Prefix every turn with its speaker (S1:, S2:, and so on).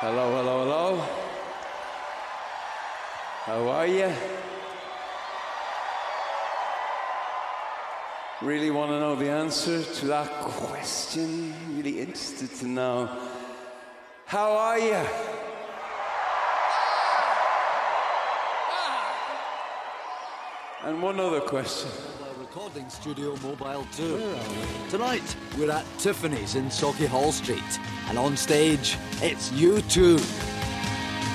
S1: Hello, hello, hello. How are you? Really want to know the answer to that question? Really interested to know. How are you? And one other question.
S2: Recording Studio Mobile 2. Tonight, we're at Tiffany's in Sauchiehall Street. And on stage, it's U2.